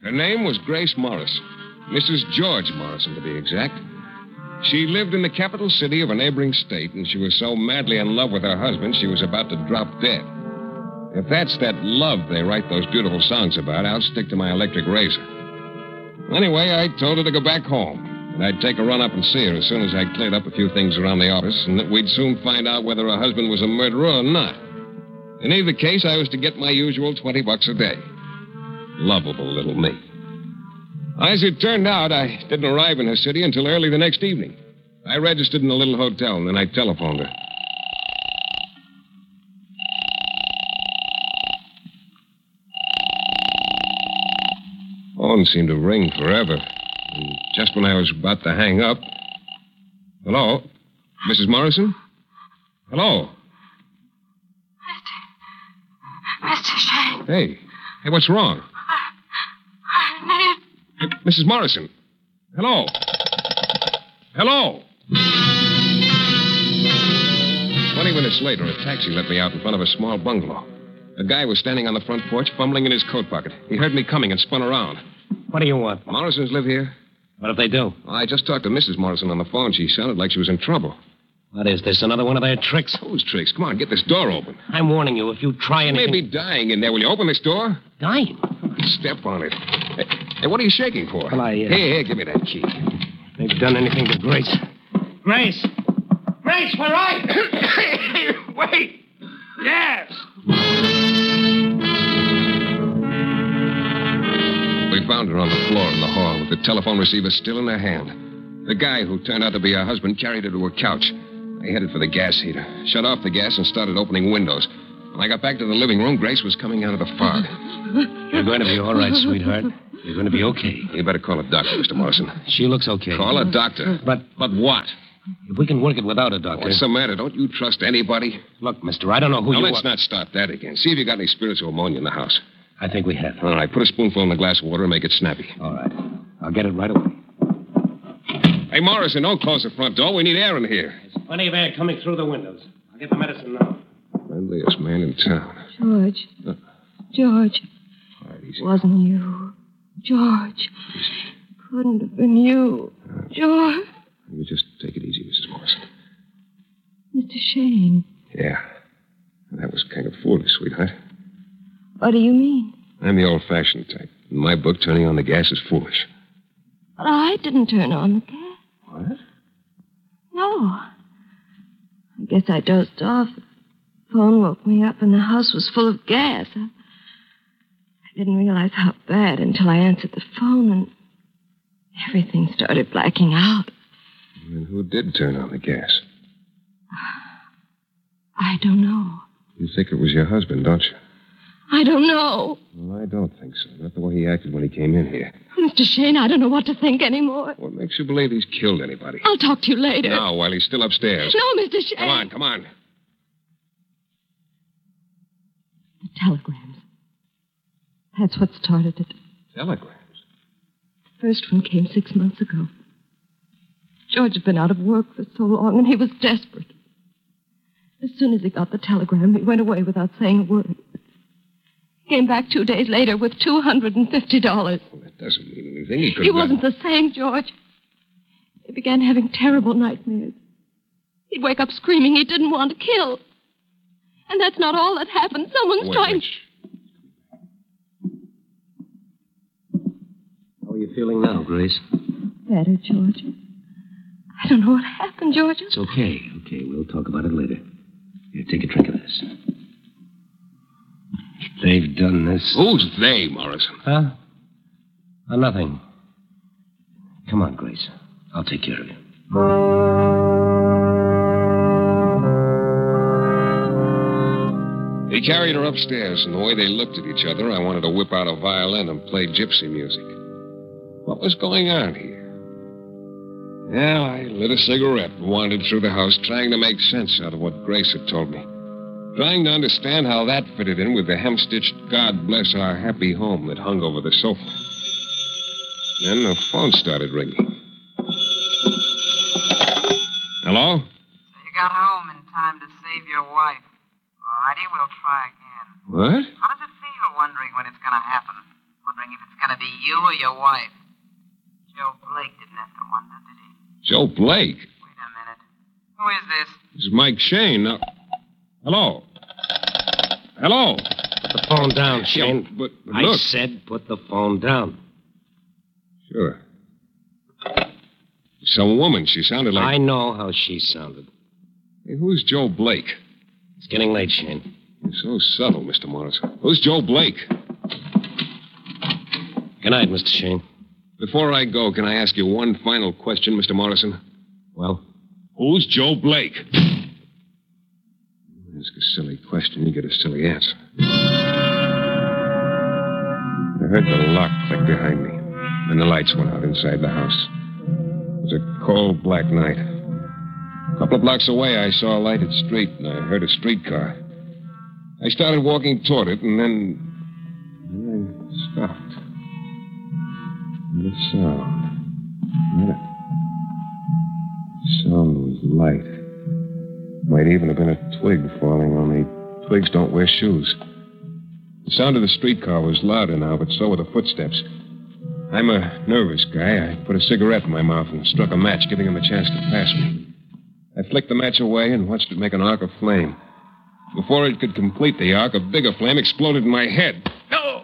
Her name was Grace Morrison. Mrs. George Morrison, to be exact. She lived in the capital city of a neighboring state, and she was so madly in love with her husband she was about to drop dead. If that's that love they write those beautiful songs about, I'll stick to my electric razor. Anyway, I told her to go back home, and I'd take a run up and see her as soon as I'd cleared up a few things around the office, and that we'd soon find out whether her husband was a murderer or not. In either case, I was to get my usual $20 a day. Lovable little me. As it turned out, I didn't arrive in her city until early the next evening. I registered in a little hotel, and then I telephoned her. Phone seemed to ring forever. And just when I was about to hang up... Hello? Mrs. Morrison? Hello? Mr. Shane. Hey, what's wrong? I need... Mrs. Morrison. Hello? Hello? 20 minutes later, a taxi let me out in front of a small bungalow. A guy was standing on the front porch, fumbling in his coat pocket. He heard me coming and spun around. What do you want? Morrisons live here? What if they do? Well, I just talked to Mrs. Morrison on the phone. She sounded like she was in trouble. What is this, another one of their tricks? Whose tricks? Come on, get this door open. I'm warning you, if you try You anything... may be dying in there. Will you open this door? Dying? Step on it. Hey, what are you shaking for? Well, Here, give me that key. They've done anything to Grace. Grace! Grace, where are you? Wait! Yes! We found her on the floor in the hall with the telephone receiver still in her hand. The guy who turned out to be her husband carried her to her couch. I headed for the gas heater, shut off the gas, and started opening windows. When I got back to the living room, Grace was coming out of the fog. You're going to be all right, sweetheart. You're going to be okay. You better call a doctor, Mr. Morrison. She looks okay. Call a doctor. But what? If we can work it without a doctor... What's the matter? Don't you trust anybody? Look, mister, I don't know who Now, you let's are. not start that again. See if you got any spirits or ammonia in the house. I think we have. All right, put a spoonful in a glass of water and make it snappy. All right. I'll get it right away. Hey, Morrison, don't close the front door. We need air in here. There's plenty of air coming through the windows. I'll get the medicine now. Friendliest man in town. George. George. All right, easy. Wasn't you. George. Couldn't have been you. George. You just take it easy, Mrs. Morrison. Mr. Shane. Yeah. That was kind of foolish, sweetheart. What do you mean? I'm the old-fashioned type. In my book, turning on the gas is foolish. But I didn't turn on the gas. What? No. I guess I dozed off. The phone woke me up and the house was full of gas. I didn't realize how bad until I answered the phone and everything started blacking out. And who did turn on the gas? I don't know. You think it was your husband, don't you? I don't know. Well, I don't think so. Not the way he acted when he came in here. Mr. Shane, I don't know what to think anymore. What makes you believe he's killed anybody? I'll talk to you later. No, while he's still upstairs. No, Mr. Shane. Come on. The telegrams. That's what started it. Telegrams? First one came 6 months ago. George had been out of work for so long, and he was desperate. As soon as he got the telegram, he went away without saying a word. He came back 2 days later with $250. Well, that doesn't mean anything. He could He wasn't the same, George. He began having terrible nightmares. He'd wake up screaming he didn't want to kill. And that's not all that happened. Someone's trying... Wait. How are you feeling now, Grace? Better, George. I don't know what happened, George. It's okay. Okay, we'll talk about it later. Here, take a drink of this. They've done this. Who's they, Morrison? Huh? Nothing. Come on, Grace. I'll take care of you. He carried her upstairs, and the way they looked at each other, I wanted to whip out a violin and play gypsy music. What was going on here? Yeah, I lit a cigarette and wandered through the house, trying to make sense out of what Grace had told me. Trying to understand how that fitted in with the hem-stitched "God bless our happy home" that hung over the sofa. Then the phone started ringing. Hello? You got home in time to save your wife. All righty, we'll try again. What? How does it feel wondering when it's going to happen? Wondering if it's going to Either you or your wife. Joe Blake didn't have to wonder, did he? Joe Blake? Wait a minute. Who is this? This is Mike Shane. Hello? Hello? Put the phone down, Shane. Yeah, but I look. said put the phone down. Sure. Some woman. She sounded like... I know how she sounded. Hey, who's Joe Blake? It's getting late, Shane. You're so subtle, Mr. Morrison. Who's Joe Blake? Good night, Mr. Shane. Before I go, can I ask you one final question, Mr. Morrison? Well? Who's Joe Blake? Ask a silly question, you get a silly answer. I heard the lock click behind me, and the lights went out inside the house. It was a cold, black night. A couple of blocks away, I saw a lighted street, and I heard a streetcar. I started walking toward it, and then I stopped. Not a sound. Not a... The sound was light. Might even have been a twig falling, only twigs don't wear shoes. The sound of the streetcar was louder now, but so were the footsteps. I'm a nervous guy. I put a cigarette in my mouth and struck a match, giving him a chance to pass me. I flicked the match away and watched it make an arc of flame. Before it could complete the arc, a bigger flame exploded in my head. No!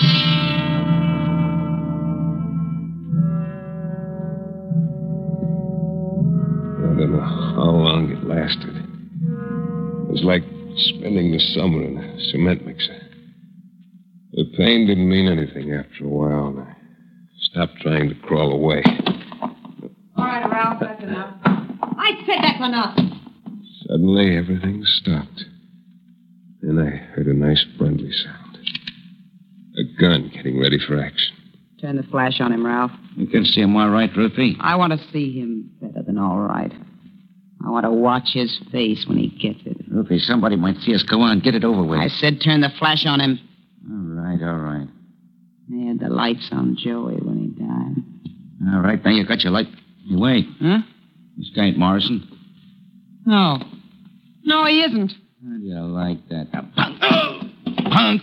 I don't know how long it lasted. It was like spending the summer in a cement mixer. The pain didn't mean anything after a while, and I stopped trying to crawl away. All right, Ralph, that's enough. I said that's enough. Suddenly, everything stopped. Then I heard a nice friendly sound. A gun getting ready for action. Turn the flash on him, Ralph. You can see him all right, Ruthie. I want to see him better than all right. I want to watch his face when he gets it. Ruthie, somebody might see us. Go on, get it over with. I said turn the flash on him. All right, all right. They had the lights on Joey when he died. All right, now you got your light. Hey, wait. Huh? This guy ain't Morrison. No. No, he isn't. How do you like that? Punk! Punk!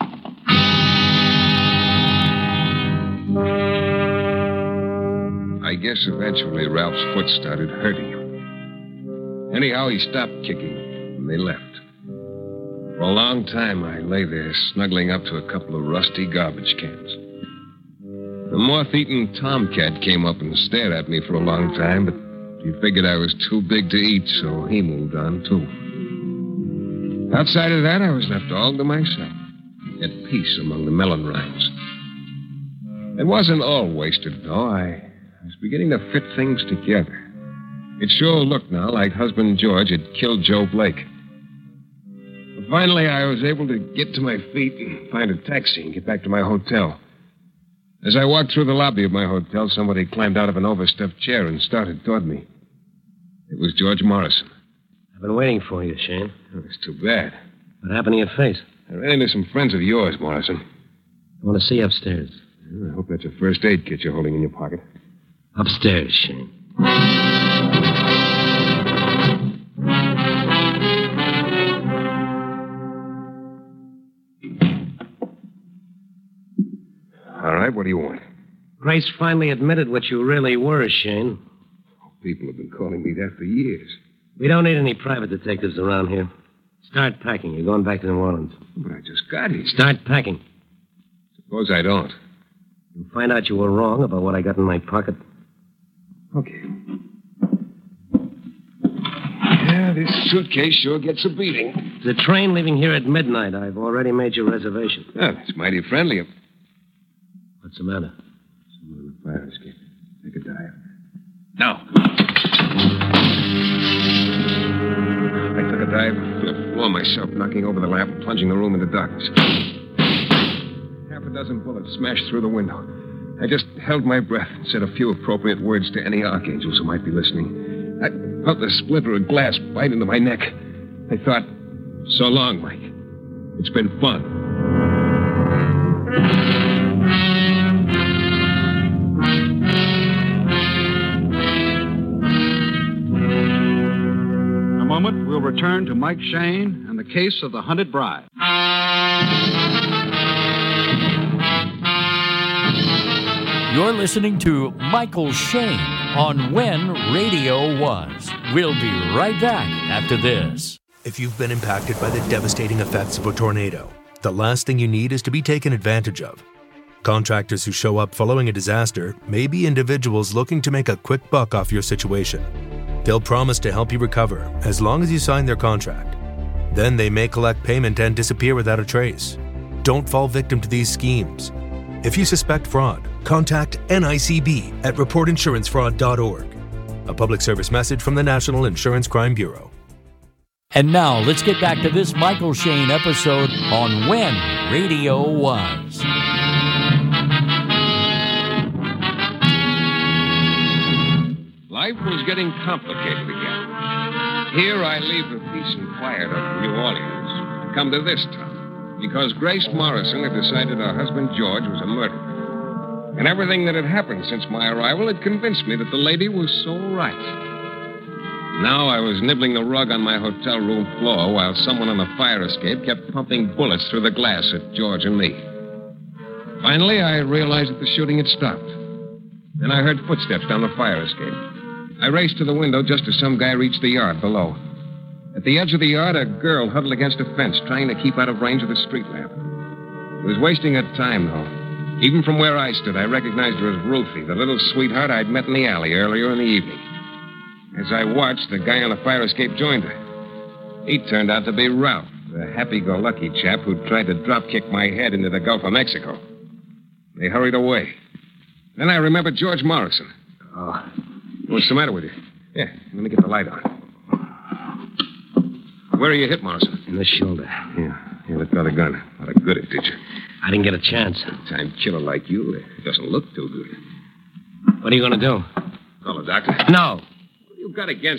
I guess eventually Ralph's foot started hurting him. Anyhow, he stopped kicking, and they left. For a long time, I lay there snuggling up to a couple of rusty garbage cans. The moth-eaten tomcat came up and stared at me for a long time, but he figured I was too big to eat, so he moved on, too. Outside of that, I was left all to myself, at peace among the melon rinds. It wasn't all wasted, though. I was beginning to fit things together. It sure looked now like husband George had killed Joe Blake. But finally, I was able to get to my feet and find a taxi and get back to my hotel. As I walked through the lobby of my hotel, somebody climbed out of an overstuffed chair and started toward me. It was George Morrison. I've been waiting for you, Shane. Oh, it's too bad. What happened to your face? I ran into some friends of yours, Morrison. I want to see you upstairs. I hope that's a first aid kit you're holding in your pocket. Upstairs, Shane. All right, what do you want? Grace finally admitted what you really were, Shane. People have been calling me that for years. We don't need any private detectives around here. Start packing. You're going back to New Orleans. But I just got here. Start packing. Suppose I don't. You'll find out you were wrong about what I got in my pocket. Okay. Yeah, this suitcase sure gets a beating. The train leaving here at midnight. I've already made your reservation. Oh, that's mighty friendly of... What's the matter? Someone in the fire escape. Take a dive. Now. I took a dive, flipped floor myself, knocking over the lamp and plunging the room into darkness. Half a dozen bullets smashed through the window. I just held my breath and said a few appropriate words to any archangels who might be listening. I felt the splinter of glass bite into my neck. I thought, so long, Mike. It's been fun. We'll return to Mike Shane and the case of the hunted bride. You're listening to Michael Shane on When Radio Was. We'll be right back after this. If you've been impacted by the devastating effects of a tornado, the last thing you need is to be taken advantage of. Contractors who show up following a disaster may be individuals looking to make a quick buck off your situation. They'll promise to help you recover as long as you sign their contract. Then they may collect payment and disappear without a trace. Don't fall victim to these schemes. If you suspect fraud, contact NICB at reportinsurancefraud.org. A public service message from the National Insurance Crime Bureau. And now, let's get back to this Michael Shane episode on When Radio Was. Life was getting complicated again. Here I leave the peace and quiet of New Orleans to come to this town, because Grace Morrison had decided her husband George was a murderer. And everything that had happened since my arrival had convinced me that the lady was so right. Now I was nibbling the rug on my hotel room floor while someone on the fire escape kept pumping bullets through the glass at George and me. Finally, I realized that the shooting had stopped. Then I heard footsteps down the fire escape. I raced to the window just as some guy reached the yard below. At the edge of the yard, a girl huddled against a fence, trying to keep out of range of the street lamp. She was wasting her time, though. Even from where I stood, I recognized her as Ruthie, the little sweetheart I'd met in the alley earlier in the evening. As I watched, the guy on the fire escape joined her. He turned out to be Ralph, the happy-go-lucky chap who tried to drop-kick my head into the Gulf of Mexico. They hurried away. Then I remembered George Morrison. Oh, what's the matter with you? Yeah, let me get the light on. Where are you hit, Morrison? In the shoulder. Yeah, you let go of the gun. Not a good it, did you? I didn't get a chance. A time killer like you, it doesn't look too good. What are you going to do? Call a doctor. No. What have you got against